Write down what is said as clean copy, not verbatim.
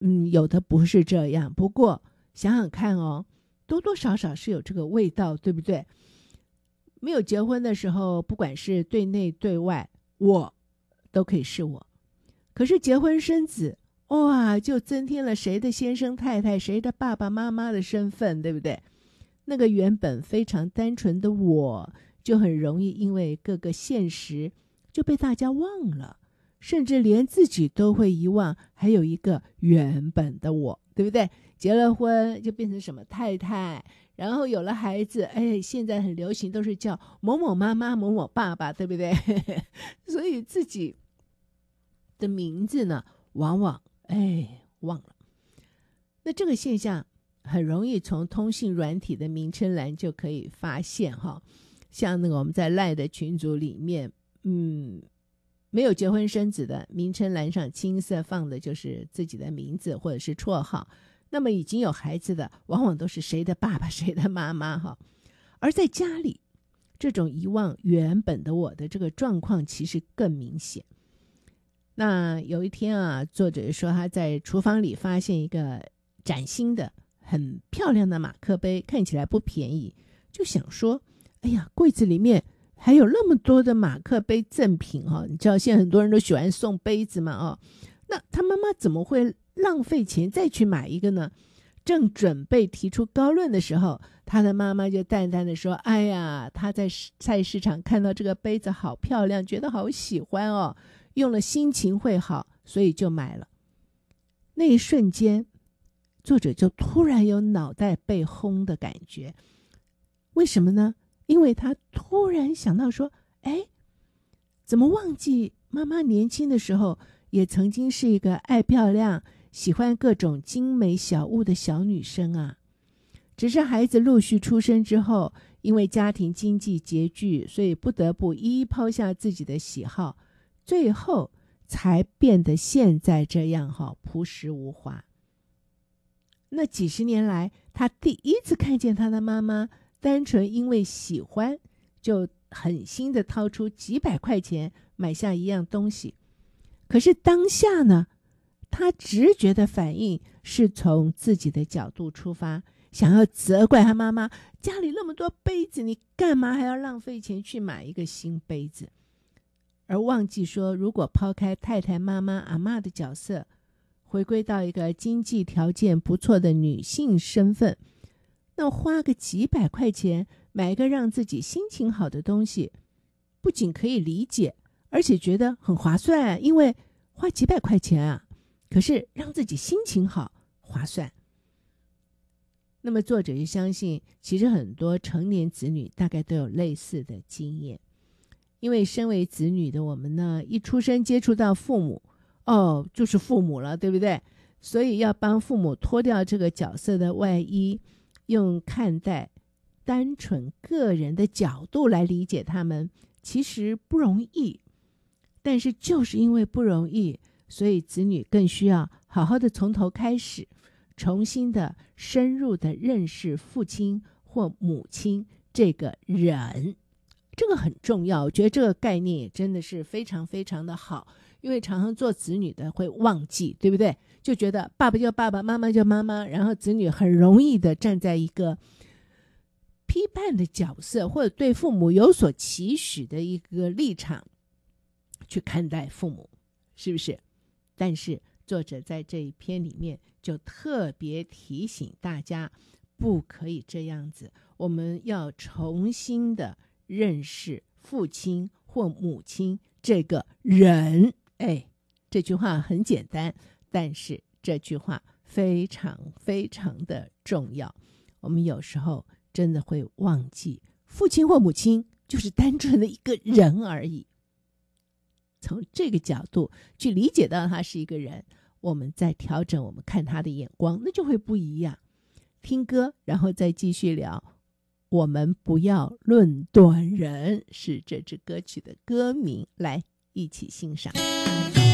有的不是这样，不过想想看哦，多多少少是有这个味道，对不对？没有结婚的时候，不管是对内对外，我都可以是我。可是结婚生子，哇，就增添了谁的先生太太，谁的爸爸妈妈的身份，对不对？那个原本非常单纯的我，就很容易因为各个现实就被大家忘了，甚至连自己都会遗忘还有一个原本的我，对不对？结了婚就变成什么太太，然后有了孩子，现在很流行都是叫某某妈妈某某爸爸，对不对？所以自己的名字呢往往忘了。那这个现象很容易从通信软体的名称栏就可以发现哈。像那个我们在 LINE 的群组里面，没有结婚生子的名称栏上青色放的就是自己的名字或者是绰号，那么已经有孩子的往往都是谁的爸爸谁的妈妈哈。而在家里，这种遗忘原本的我的这个状况其实更明显。那有一天啊，作者说他在厨房里发现一个崭新的很漂亮的马克杯，看起来不便宜，就想说柜子里面还有那么多的马克杯赠品你知道现在很多人都喜欢送杯子嘛那他妈妈怎么会浪费钱再去买一个呢？正准备提出高论的时候，他的妈妈就淡淡的说，他在菜市场看到这个杯子好漂亮，觉得好喜欢用了心情会好，所以就买了。那一瞬间，作者就突然有脑袋被轰的感觉。为什么呢？因为他突然想到说，怎么忘记妈妈年轻的时候也曾经是一个爱漂亮、喜欢各种精美小物的小女生啊。只是孩子陆续出生之后，因为家庭经济拮据，所以不得不一一抛下自己的喜好，最后才变得现在这样朴实无华。那几十年来，他第一次看见他的妈妈单纯因为喜欢，就狠心的掏出几百块钱买下一样东西。可是当下呢，他直觉的反应是从自己的角度出发，想要责怪他妈妈，家里那么多杯子，你干嘛还要浪费钱去买一个新杯子？而忘记说，如果抛开太太、妈妈、阿嬷的角色，回归到一个经济条件不错的女性身份，那花个几百块钱买一个让自己心情好的东西，不仅可以理解，而且觉得很划算，因为花几百块钱啊，可是让自己心情好，划算。那么作者就相信，其实很多成年子女大概都有类似的经验。因为身为子女的我们呢，一出生接触到父母，就是父母了，对不对？所以要帮父母脱掉这个角色的外衣，用看待单纯个人的角度来理解他们，其实不容易。但是就是因为不容易，所以子女更需要好好的从头开始，重新的深入的认识父亲或母亲这个人。这个很重要，我觉得这个概念也真的是非常非常的好。因为常常做子女的会忘记，对不对？就觉得爸爸就爸爸，妈妈就妈妈，然后子女很容易的站在一个批判的角色，或者对父母有所期许的一个立场去看待父母，是不是？但是作者在这一篇里面就特别提醒大家，不可以这样子，我们要重新的认识父亲或母亲这个人。这句话很简单，但是这句话非常非常的重要。我们有时候真的会忘记，父亲或母亲就是单纯的一个人而已。从这个角度去理解到他是一个人，我们再调整我们看他的眼光，那就会不一样。听歌，然后再继续聊。我们不要论断人，是这支歌曲的歌名，来一起欣赏。